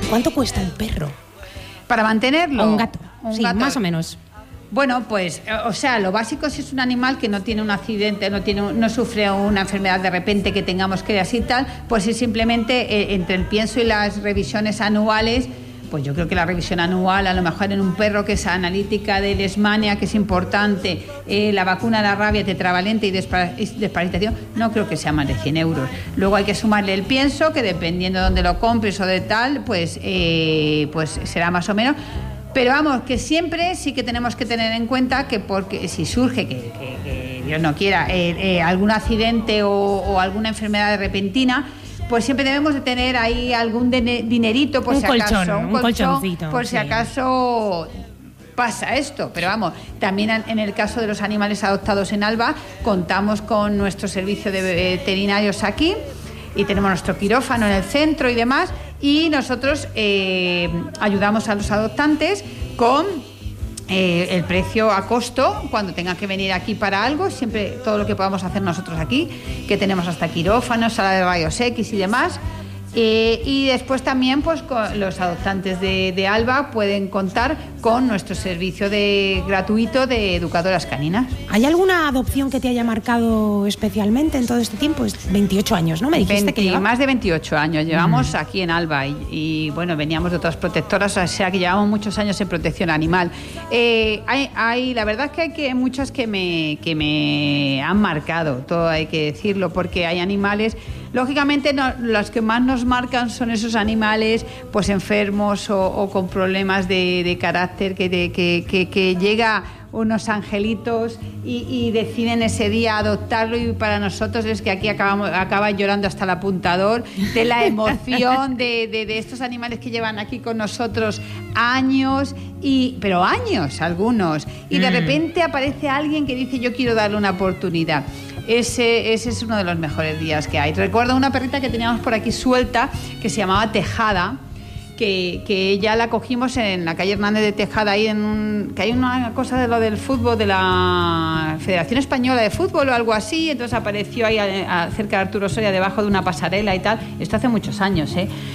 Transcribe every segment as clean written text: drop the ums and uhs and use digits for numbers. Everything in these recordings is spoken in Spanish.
¿Cuánto cuesta un perro? ¿Para mantenerlo? O un gato. Un gato. Más o menos. Bueno, pues, o sea, lo básico si es un animal que no tiene un accidente, no sufre una enfermedad de repente que tengamos que ir así tal, pues es simplemente entre el pienso y las revisiones anuales. Pues yo creo que la revisión anual, a lo mejor en un perro que es analítica de lesmania, que es importante, la vacuna de la rabia tetravalente y desparasitación, no creo que sea más de 100 euros. Luego hay que sumarle el pienso, que dependiendo de dónde lo compres o de tal, pues será más o menos. Pero vamos, que siempre sí que tenemos que tener en cuenta que porque si surge, que Dios no quiera, algún accidente o alguna enfermedad repentina, pues siempre debemos de tener ahí algún dinerito por si acaso, un colchoncito, por si acaso pasa esto. Pero vamos, también en el caso de los animales adoptados en Alba, contamos con nuestro servicio de veterinarios aquí y tenemos nuestro quirófano en el centro y demás, y nosotros ayudamos a los adoptantes con el precio a costo cuando tengan que venir aquí para algo, siempre todo lo que podamos hacer nosotros aquí, que tenemos hasta quirófanos, sala de rayos X y demás. Y después también pues los adoptantes de Alba pueden contar con nuestro servicio gratuito de educadoras caninas. ¿Hay alguna adopción que te haya marcado especialmente en todo este tiempo? Es 28 años, ¿no? Me dijiste que llevaba. Más de 28 años llevamos aquí en Alba y bueno, veníamos de otras protectoras, o sea que llevamos muchos años en protección animal. La verdad es que hay muchas que me han marcado, todo hay que decirlo, porque hay animales. Lógicamente los que más nos marcan son esos animales pues enfermos o con problemas de carácter que llega unos angelitos y deciden ese día adoptarlo, y para nosotros es que aquí acaba llorando hasta el apuntador de la emoción de estos animales que llevan aquí con nosotros años, pero años algunos, y de repente aparece alguien que dice yo quiero darle una oportunidad. Ese es uno de los mejores días que hay. Recuerdo una perrita que teníamos por aquí suelta que se llamaba Tejada, que ya la cogimos en la calle Hernández de Tejada, ahí que hay una cosa de lo del fútbol, de la Federación Española de Fútbol o algo así, entonces apareció ahí cerca de Arturo Soria, debajo de una pasarela y tal. Esto hace muchos años,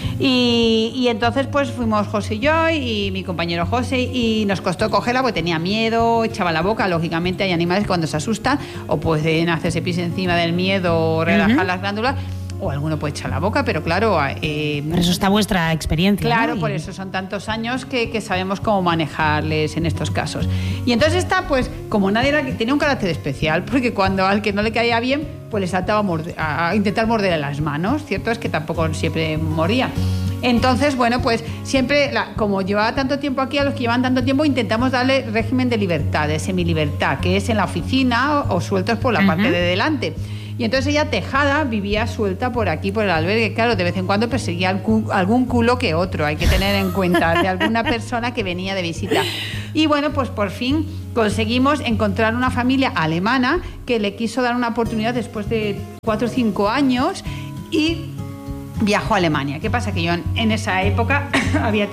y entonces pues fuimos José y yo y mi compañero José, y nos costó cogerla porque tenía miedo, echaba la boca. Lógicamente hay animales que cuando se asustan o pueden hacerse pis encima del miedo o relajar las glándulas, o alguno puede echar la boca, pero claro... por eso está vuestra experiencia. Claro, ¿no? por eso son tantos años que sabemos cómo manejarles en estos casos. Y entonces esta, pues, como nadie tenía un carácter especial, porque cuando al que no le caía bien, pues le saltaba a intentar morderle las manos, ¿cierto? Es que tampoco siempre mordía. Entonces, bueno, pues siempre, como llevaba tanto tiempo aquí, a los que llevan tanto tiempo intentamos darle régimen de libertad, de semilibertad, que es en la oficina o sueltos por la parte de delante. Y entonces ella, Tejada, vivía suelta por aquí, por el albergue. Claro, de vez en cuando perseguía algún culo que otro, hay que tener en cuenta, de alguna persona que venía de visita. Y bueno, pues por fin conseguimos encontrar una familia alemana que le quiso dar una oportunidad después de 4 o 5 años y viajó a Alemania. ¿Qué pasa? Que yo en esa época había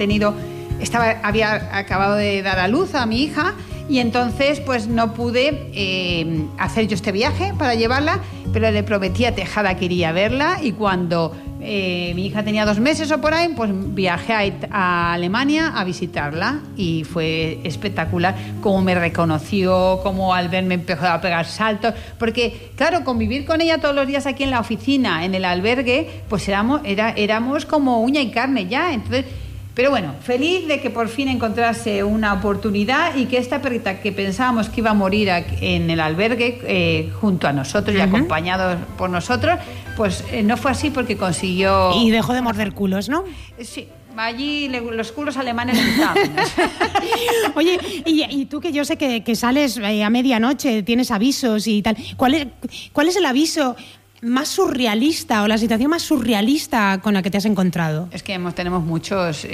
acabado de dar a luz a mi hija, y entonces pues no pude hacer yo este viaje para llevarla, pero le prometí a Tejada que iría a verla, y cuando mi hija tenía 2 meses o por ahí, pues viajé a Alemania a visitarla, y fue espectacular cómo me reconoció, cómo al verme empezó a pegar saltos, porque claro, convivir con ella todos los días aquí en la oficina, en el albergue, pues éramos como uña y carne ya. Entonces, pero bueno, feliz de que por fin encontrase una oportunidad, y que esta perrita que pensábamos que iba a morir en el albergue junto a nosotros y acompañados por nosotros, pues no fue así, porque consiguió... Y dejó de morder culos, ¿no? Sí. Allí los culos alemanes estaban. Oye, y tú, que yo sé que sales a medianoche, tienes avisos y tal, ¿cuál es el aviso más surrealista o la situación más surrealista con la que te has encontrado? Es que tenemos muchos,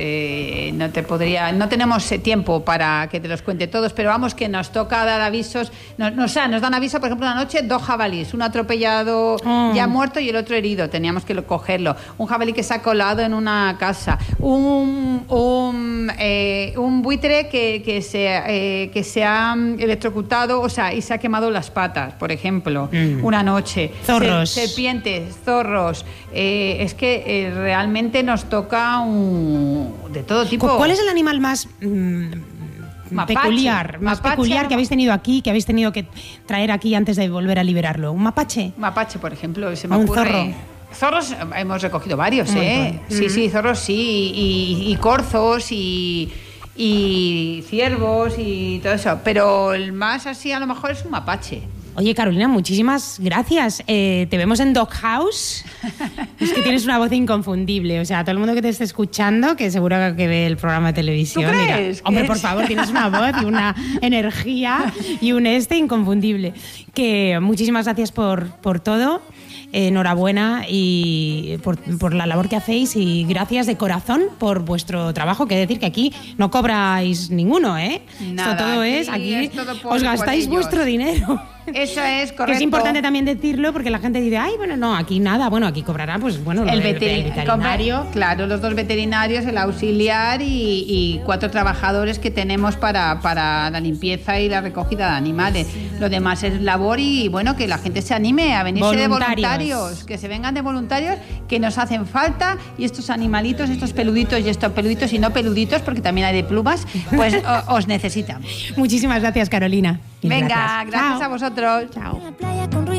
no tenemos tiempo para que te los cuente todos, pero vamos, que nos toca dar avisos, nos dan aviso, por ejemplo, una noche 2 jabalíes, uno atropellado ya muerto y el otro herido, teníamos que cogerlo, un jabalí que se ha colado en una casa, un buitre que se ha electrocutado, o sea, y se ha quemado las patas, por ejemplo, una noche. Zorros. serpientes, zorros. Es que realmente nos toca de todo tipo. ¿Cuál es el animal más peculiar que habéis tenido aquí, que habéis tenido que traer aquí antes de volver a liberarlo? ¿Un mapache? Un mapache, por ejemplo, se me ¿O un ocurre. zorro? Zorros hemos recogido varios, Sí, zorros sí, y corzos y ciervos y todo eso. Pero el más así a lo mejor es un mapache. Oye, Carolina, muchísimas gracias. Te vemos en Doghouse. Es que tienes una voz inconfundible. O sea, todo el mundo que te esté escuchando, que seguro que ve el programa de televisión. ¿Tú crees? Hombre, por favor, tienes una voz y una energía y un inconfundible. Que muchísimas gracias por todo. Enhorabuena y por la labor que hacéis y gracias de corazón por vuestro trabajo, que decir que aquí no cobráis ninguno, ¿eh? Nada, esto todo aquí os gastáis vuestro dinero. Eso es correcto. Que es importante también decirlo porque la gente dice, ay, bueno, no, aquí nada, bueno, aquí cobrará, pues bueno, el veterinario. Claro, los 2 veterinarios, el auxiliar y 4 trabajadores que tenemos para la limpieza y la recogida de animales. Lo demás es labor y bueno, que la gente se anime a venirse de voluntarios, que se vengan de voluntarios, que nos hacen falta y estos animalitos, estos peluditos y estos peluditos y no peluditos, porque también hay de plumas, pues os necesitamos. Muchísimas gracias, Carolina. Venga, gracias a vosotros. Chao.